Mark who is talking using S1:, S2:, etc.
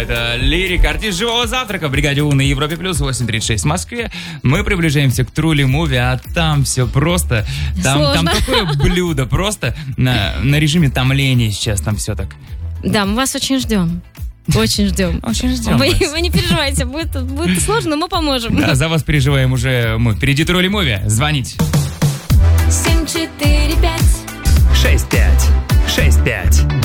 S1: Это Лирик, артист «Живого завтрака» в бригаде У на Европе Плюс, 8:36 в Москве. Мы приближаемся к Truly Movie, а там все просто. Там такое блюдо просто на режиме томления сейчас, там все так.
S2: Да, мы вас очень ждем. Очень ждем.
S1: Очень ждем
S2: Вы
S1: вас.
S2: не переживайте, будет сложно, но мы поможем.
S1: Да, за вас переживаем уже мы. Впереди Truly Movie. Звоните.
S2: 745
S1: 6565.